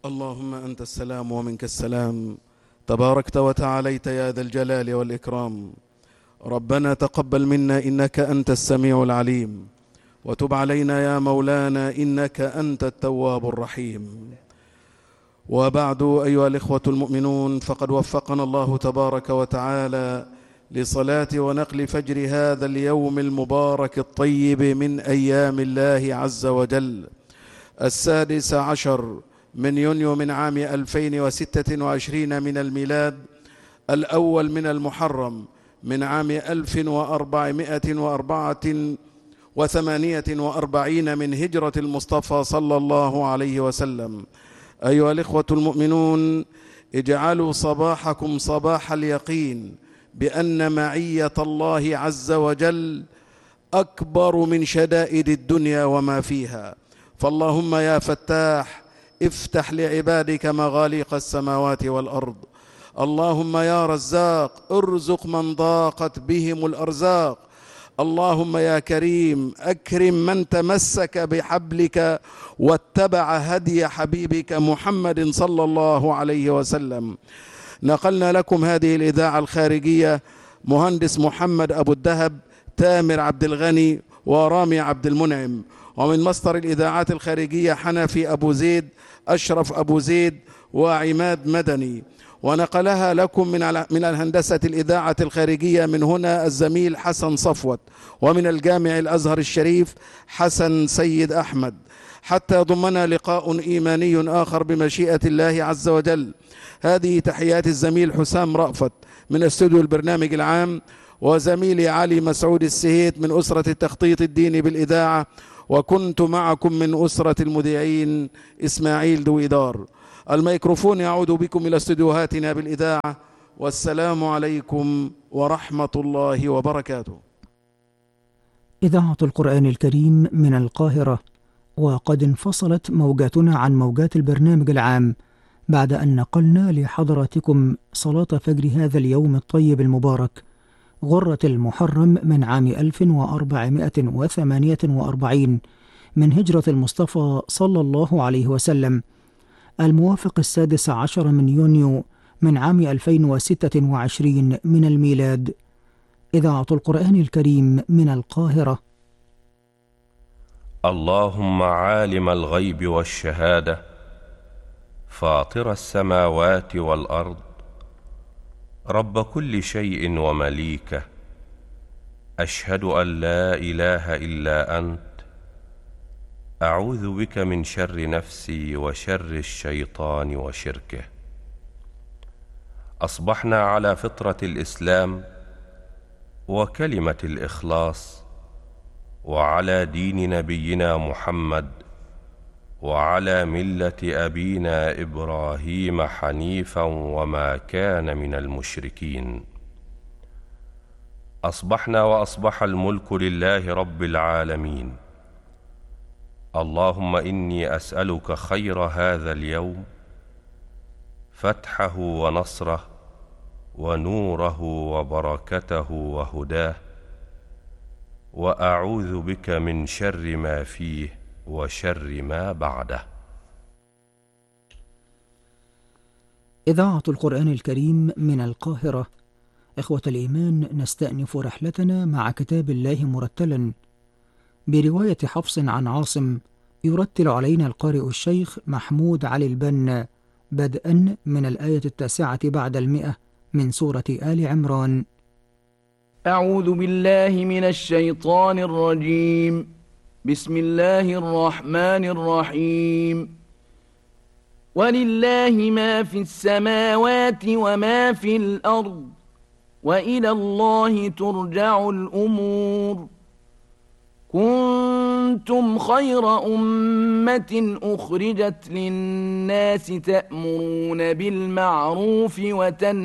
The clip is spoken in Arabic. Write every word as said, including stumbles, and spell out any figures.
اللهم أنت السلام ومنك السلام، تباركت وتعاليت يا ذا الجلال والإكرام. ربنا تقبل منا إنك أنت السميع العليم، وتب علينا يا مولانا إنك أنت التواب الرحيم. وبعد، أيها الإخوة المؤمنون، فقد وفقنا الله تبارك وتعالى لصلاة ونقل فجر هذا اليوم المبارك الطيب من أيام الله عز وجل، السادس عشر من يونيو من عام ألفين وستة وعشرين من الميلاد، الأول من المحرم من عام ألف وأربعمائة وأربعة وثمانية وأربعين من هجرة المصطفى صلى الله عليه وسلم. أيها الإخوة المؤمنون، اجعلوا صباحكم صباح اليقين بأن معية الله عز وجل أكبر من شدائد الدنيا وما فيها. فاللهم يا فتاح افتح لعبادك مغاليق السماوات والأرض. اللهم يا رزاق ارزق من ضاقت بهم الأرزاق. اللهم يا كريم أكرم من تمسك بحبلك واتبع هدي حبيبك محمد صلى الله عليه وسلم. نقلنا لكم هذه الإذاعة الخارجية مهندس محمد أبو الدهب، تامر عبد الغني، ورامي عبد المنعم، ومن مصدر الإذاعات الخارجية حنفي أبو زيد، أشرف أبو زيد، وعماد مدني. ونقلها لكم من من الهندسة الإذاعة الخارجية من هنا الزميل حسن صفوت، ومن الجامع الأزهر الشريف حسن سيد أحمد، حتى ضمنا لقاء إيماني آخر بمشيئة الله عز وجل. هذه تحيات الزميل حسام رأفت من استوديو البرنامج العام، وزميلي علي مسعود السهيت من أسرة التخطيط الديني بالإذاعة، وكنت معكم من أسرة المذيعين إسماعيل دويدار. الميكروفون يعود بكم إلى استديوهاتنا بالإذاعة، والسلام عليكم ورحمة الله وبركاته. إذاعة القرآن الكريم من القاهرة، وقد انفصلت موجاتنا عن موجات البرنامج العام بعد أن نقلنا لحضراتكم صلاة فجر هذا اليوم الطيب المبارك، غرة المحرم من عام ألف وأربعمائة وثمانية وأربعين من هجرة المصطفى صلى الله عليه وسلم، الموافق السادس عشر من يونيو من عام ألفين وستة وعشرين من الميلاد. إذاعة القرآن الكريم من القاهرة. اللهم عالم الغيب والشهادة، فاطر السماوات والأرض، رب كل شيء ومليكه، أشهد أن لا إله إلا أنت، أعوذ بك من شر نفسي وشر الشيطان وشركه. أصبحنا على فطرة الإسلام وكلمة الإخلاص، وعلى دين نبينا محمد، وعلى ملة أبينا إبراهيم حنيفا وما كان من المشركين. أصبحنا وأصبح الملك لله رب العالمين. اللهم إني أسألك خير هذا اليوم، فتحه ونصره ونوره وبركته وهداه، وأعوذ بك من شر ما فيه وشر ما بعده. إذاعة القرآن الكريم من القاهرة. إخوة الإيمان، نستأنف رحلتنا مع كتاب الله مرتلا برواية حفص عن عاصم، يرتل علينا القارئ الشيخ محمود علي البنا، بدءا من الآية التاسعة بعد المئة من سورة آل عمران. أعوذ بالله من الشيطان الرجيم. بسم الله الرحمن الرحيم. ولله ما في السماوات وما في الأرض، وإلى الله ترجع الأمور. كنتم خير أمة أخرجت للناس تأمرون بالمعروف وتنهون